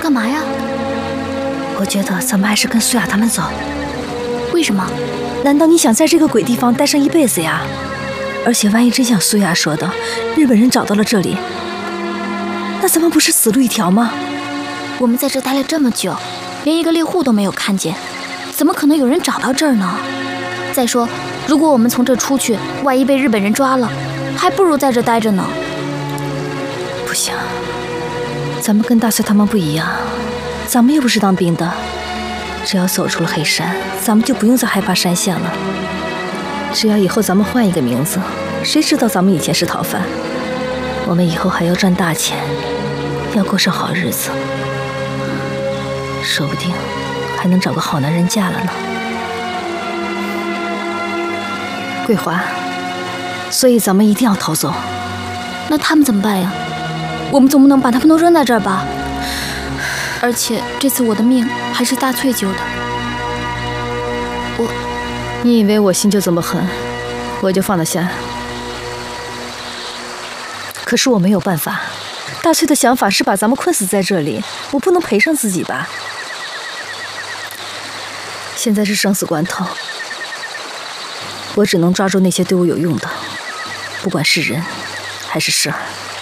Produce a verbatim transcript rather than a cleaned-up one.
干嘛呀？ 我觉得咱们还是跟苏雅他们走。 为什么？ 难道你想在这个鬼地方待上一辈子呀？而且万一真像苏雅说的，日本人找到了这里，那咱们不是死路一条吗？ 我们在这待了这么久，连一个猎户都没有看见，怎么可能有人找到这儿呢？再说，如果我们从这出去，万一被日本人抓了，还不如在这待着呢。 不行，咱们跟大翠他们不一样，咱们又不是当兵的，只要走出了黑山，咱们就不用再害怕山线了。只要以后咱们换一个名字，谁知道咱们以前是逃犯？我们以后还要赚大钱，要过上好日子，说不定还能找个好男人嫁了呢。桂华，所以咱们一定要逃走。 那他们怎么办呀？我们总不能把他们都扔在这儿吧？而且这次我的命还是大翠救的。我， 你以为我心就这么狠，我就放得下？可是我没有办法，大翠的想法是把咱们困死在这里，我不能赔上自己吧？现在是生死关头，我只能抓住那些对我有用的，不管是人还是事儿。